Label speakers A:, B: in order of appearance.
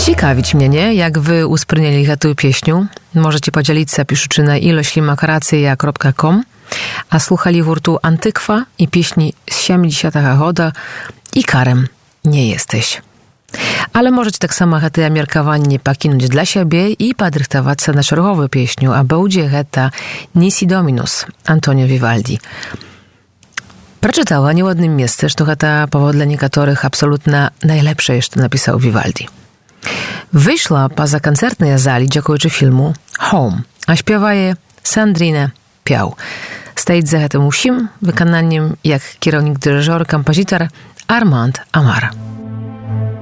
A: Ciekawić mnie, nie? Jak wy usprynieli tę pieśniu. Możecie podzielić się piszuczy na iloślimakaраcja.com, a słuchali hurtu Antykwa i pieśni z 70 года i Karem nie jesteś. Ale możecie tak samo te amiarkowanie pakinąć dla siebie i podrychtować się na szeregową pieśniu, a będzie heta Nisi Dominus Antonio Vivaldi. Przeczytała nieładnym miejsce, że to heta powodle niektórych absolutnie najlepsze jeszcze napisał Vivaldi. Wyszła poza koncertnej zali dziękując filmu Home, a śpiewa je Sandrine Piał. Stoит za tym усім wykonaniem jak kierownik, dyryżor, kompozytor Armand Amar.